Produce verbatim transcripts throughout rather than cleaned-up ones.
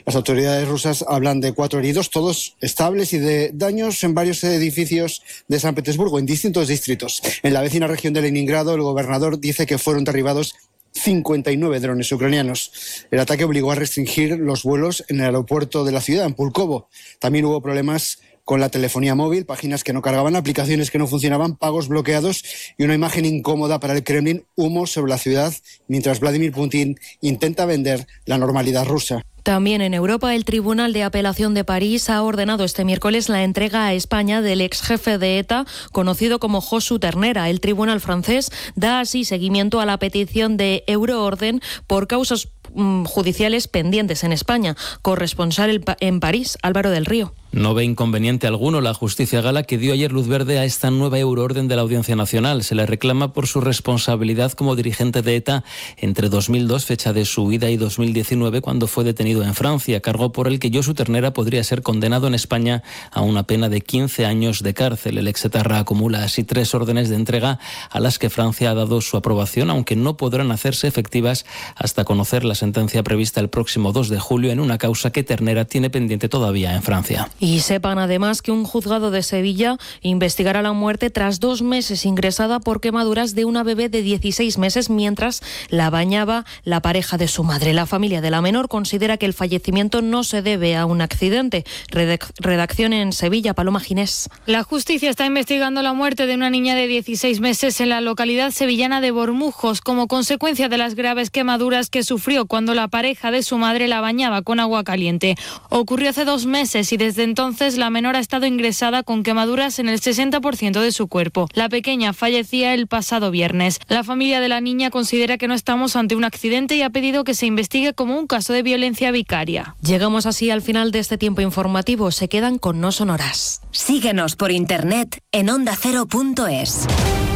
Las autoridades rusas hablan de cuatro heridos, todos estables, y de daños en varios edificios de San Petersburgo, en distintos distritos. En la vecina región de Leningrado, el gobernador dice que fueron derribados cincuenta y nueve drones ucranianos. El ataque obligó a restringir los vuelos en el aeropuerto de la ciudad, en Pulkovo. También hubo problemas con la telefonía móvil, páginas que no cargaban, aplicaciones que no funcionaban, pagos bloqueados y una imagen incómoda para el Kremlin, humo sobre la ciudad, mientras Vladimir Putin intenta vender la normalidad rusa. También en Europa, el Tribunal de Apelación de París ha ordenado este miércoles la entrega a España del ex jefe de ETA, conocido como Josu Ternera. El tribunal francés da así seguimiento a la petición de Euroorden por causas mm, judiciales pendientes en España. Corresponsal en París, Álvaro del Río. No ve inconveniente alguno la justicia gala, que dio ayer luz verde a esta nueva euroorden de la Audiencia Nacional. Se le reclama por su responsabilidad como dirigente de ETA entre dos mil dos, fecha de su huida, y dos mil diecinueve, cuando fue detenido en Francia, cargo por el que Josu Ternera podría ser condenado en España a una pena de quince años de cárcel. El exetarra acumula así tres órdenes de entrega a las que Francia ha dado su aprobación, aunque no podrán hacerse efectivas hasta conocer la sentencia prevista el próximo dos de julio en una causa que Ternera tiene pendiente todavía en Francia. Y sepan además que un juzgado de Sevilla investigará la muerte tras dos meses ingresada por quemaduras de una bebé de dieciséis meses mientras la bañaba la pareja de su madre. La familia de la menor considera que el fallecimiento no se debe a un accidente. Redac- redacción en Sevilla, Paloma Ginés. La justicia está investigando la muerte de una niña de dieciséis meses en la localidad sevillana de Bormujos como consecuencia de las graves quemaduras que sufrió cuando la pareja de su madre la bañaba con agua caliente. Ocurrió hace dos meses y desde entonces la menor ha estado ingresada con quemaduras en el sesenta por ciento de su cuerpo. La pequeña fallecía el pasado viernes. La familia de la niña considera que no estamos ante un accidente y ha pedido que se investigue como un caso de violencia vicaria. Llegamos así al final de este tiempo informativo. Se quedan con No Sonoras. Síguenos por internet en onda cero punto es.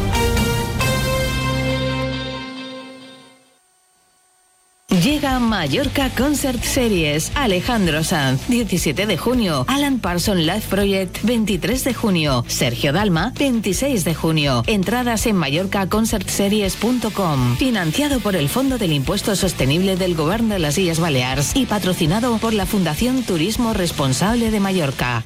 Llega Mallorca Concert Series. Alejandro Sanz, diecisiete de junio. Alan Parsons Live Project, veintitrés de junio. Sergio Dalma, veintiséis de junio. Entradas en mallorca concert series punto com. Financiado por el Fondo del Impuesto Sostenible del Govern de las Illes Balears y patrocinado por la Fundación Turismo Responsable de Mallorca.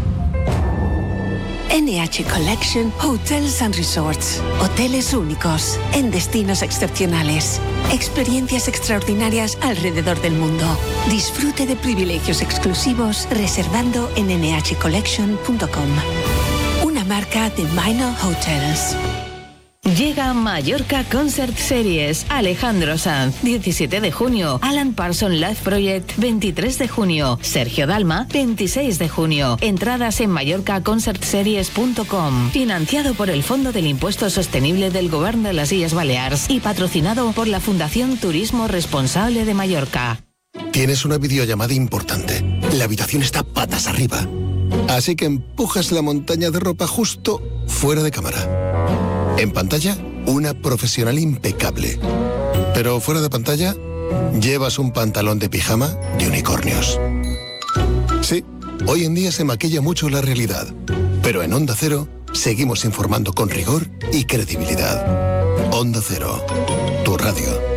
N H Collection Hotels and Resorts. Hoteles únicos en destinos excepcionales. Experiencias extraordinarias alrededor del mundo. Disfrute de privilegios exclusivos reservando en ene hache collection punto com. Una marca de Minor Hotels. Llega Mallorca Concert Series. Alejandro Sanz, diecisiete de junio. Alan Parsons Live Project, veintitrés de junio. Sergio Dalma, veintiséis de junio. Entradas en mallorca concert series punto com. Financiado por el Fondo del Impuesto Sostenible del Govern de las Illes Balears y patrocinado por la Fundación Turismo Responsable de Mallorca. Tienes una videollamada importante. La habitación está patas arriba. Así que empujas la montaña de ropa justo fuera de cámara. En pantalla, una profesional impecable. Pero fuera de pantalla, llevas un pantalón de pijama de unicornios. Sí, hoy en día se maquilla mucho la realidad. Pero en Onda Cero, seguimos informando con rigor y credibilidad. Onda Cero, tu radio.